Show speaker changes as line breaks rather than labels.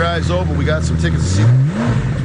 eyes open. We got some tickets to see